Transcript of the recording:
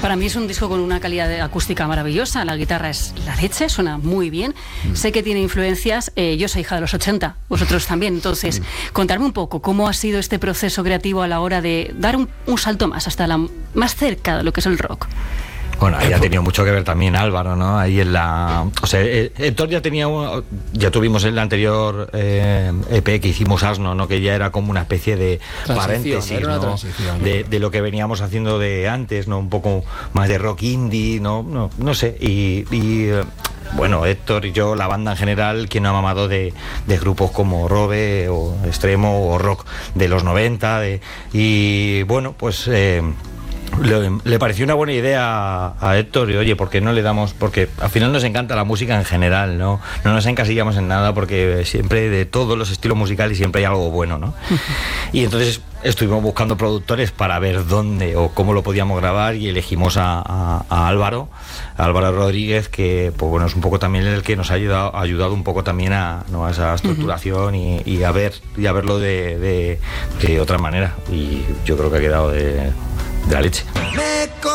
Para mí es un disco con una calidad acústica maravillosa, la guitarra es la leche, suena muy bien. Sé que tiene influencias, yo soy hija de los 80, vosotros también, entonces contarme un poco cómo ha sido este proceso creativo a la hora de dar un salto más, más cerca de lo que es el rock. Bueno, ahí ha tenido mucho que ver también Álvaro, ¿no? Ahí en la... O sea, Héctor ya tuvimos el anterior EP que hicimos Asno, ¿no? Que ya era como una especie de paréntesis, ¿no? De lo que veníamos haciendo de antes, ¿no? Un poco más de rock indie, no sé. Bueno, Héctor y yo, la banda en general, quien no ha mamado de grupos como Robe o Extremo o rock de los 90, y bueno, pues... Le pareció una buena idea a Héctor y oye, ¿por qué no le damos? Porque al final nos encanta la música en general, no nos encasillamos en nada porque siempre de todos los estilos musicales siempre hay algo bueno, ¿no? Y entonces estuvimos buscando productores para ver dónde o cómo lo podíamos grabar y elegimos a Álvaro Rodríguez, que pues bueno, es un poco también el que nos ha ayudado un poco también a esa estructuración y a verlo de otra manera, y yo creo que ha quedado de la leche.